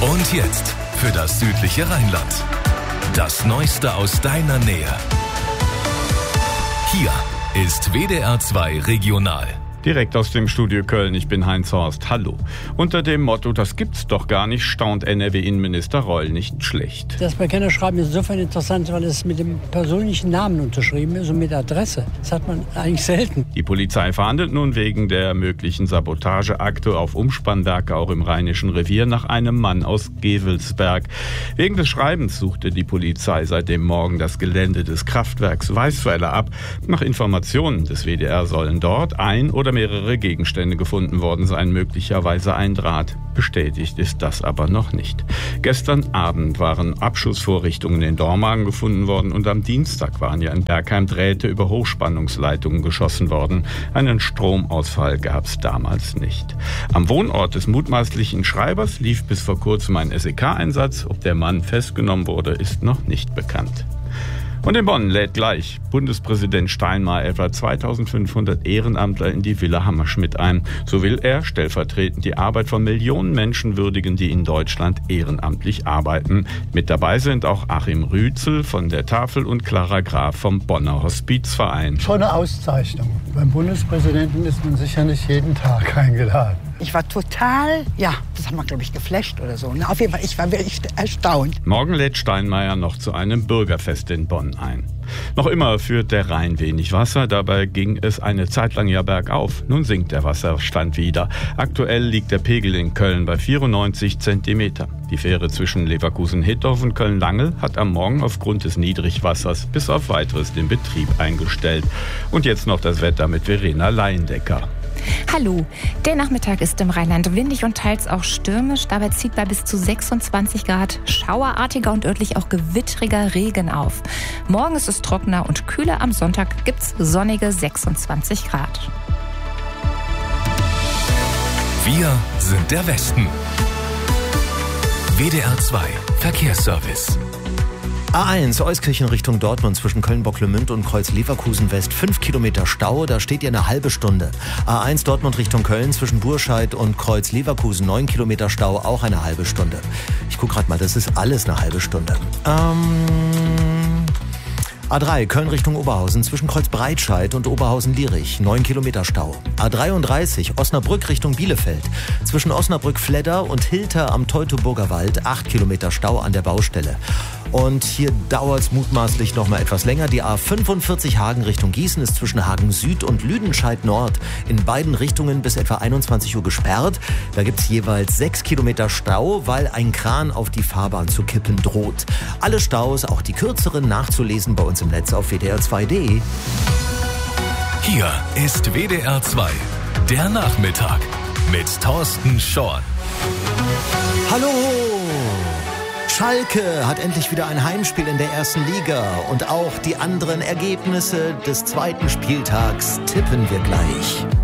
Und jetzt für das südliche Rheinland. Das Neueste aus deiner Nähe. Hier ist WDR 2 Regional. Direkt aus dem Studio Köln, ich bin Heinz Horst, hallo. Unter dem Motto, das gibt's doch gar nicht, staunt NRW-Innenminister Reul nicht schlecht. Das Bekennerschreiben ist insofern interessant, weil es mit dem persönlichen Namen unterschrieben ist und mit Adresse. Das hat man eigentlich selten. Die Polizei verhandelt nun wegen der möglichen Sabotageakte auf Umspannwerke auch im Rheinischen Revier nach einem Mann aus Gevelsberg. Wegen des Schreibens suchte die Polizei seit dem Morgen das Gelände des Kraftwerks Weißweiler ab. Nach Informationen des WDR sollen dort ein oder mehrere Gegenstände gefunden worden sein, möglicherweise ein Draht. Bestätigt ist das aber noch nicht. Gestern Abend waren Abschussvorrichtungen in Dormagen gefunden worden und am Dienstag waren ja in Bergheim Drähte über Hochspannungsleitungen geschossen worden. Einen Stromausfall gab es damals nicht. Am Wohnort des mutmaßlichen Schreibers lief bis vor kurzem ein SEK-Einsatz. Ob der Mann festgenommen wurde, ist noch nicht bekannt. Und in Bonn lädt gleich Bundespräsident Steinmeier etwa 2500 Ehrenamtler in die Villa Hammerschmidt ein. So will er stellvertretend die Arbeit von Millionen Menschen würdigen, die in Deutschland ehrenamtlich arbeiten. Mit dabei sind auch Achim Rützel von der Tafel und Clara Graf vom Bonner Hospizverein. Schon eine Auszeichnung. Beim Bundespräsidenten ist man sicher nicht jeden Tag eingeladen. Ich war total, das hat man, glaube ich, geflasht oder so. Auf jeden Fall, ich war wirklich erstaunt. Morgen lädt Steinmeier noch zu einem Bürgerfest in Bonn ein. Noch immer führt der Rhein wenig Wasser, dabei ging es eine Zeit lang ja bergauf. Nun sinkt der Wasserstand wieder. Aktuell liegt der Pegel in Köln bei 94 Zentimeter. Die Fähre zwischen Leverkusen-Hittorf und Köln-Lange hat am Morgen aufgrund des Niedrigwassers bis auf Weiteres den Betrieb eingestellt. Und jetzt noch das Wetter mit Verena Leindecker. Hallo, der Nachmittag ist im Rheinland windig und teils auch stürmisch. Dabei zieht bei bis zu 26 Grad schauerartiger und örtlich auch gewittriger Regen auf. Morgen ist es trockener und kühler. Am Sonntag gibt's sonnige 26 Grad. Wir sind der Westen. WDR 2 Verkehrsservice. A1 Euskirchen Richtung Dortmund zwischen Köln-Bocklemünd und Kreuz West 5 Kilometer Stau, da steht ihr eine halbe Stunde. A1 Dortmund Richtung Köln zwischen Burscheid und Kreuz Leverkusen 9 Kilometer Stau, auch eine halbe Stunde. Ich guck gerade mal, das ist alles eine halbe Stunde. A3 Köln Richtung Oberhausen zwischen Kreuz-Breitscheid und Oberhausen-Lierich 9 Kilometer Stau. A33 Osnabrück Richtung Bielefeld zwischen Osnabrück-Fledder und Hilter am Teutoburger Wald 8 Kilometer Stau an der Baustelle. Und hier dauert es mutmaßlich noch mal etwas länger. Die A45 Hagen Richtung Gießen ist zwischen Hagen Süd und Lüdenscheid Nord in beiden Richtungen bis etwa 21 Uhr gesperrt. Da gibt es jeweils 6 Kilometer Stau, weil ein Kran auf die Fahrbahn zu kippen droht. Alle Staus, auch die kürzeren, nachzulesen bei uns im Netz auf wdr2.de. Hier ist WDR 2, der Nachmittag mit Thorsten Schorn. Hallo! Schalke hat endlich wieder ein Heimspiel in der ersten Liga und auch die anderen Ergebnisse des zweiten Spieltags tippen wir gleich.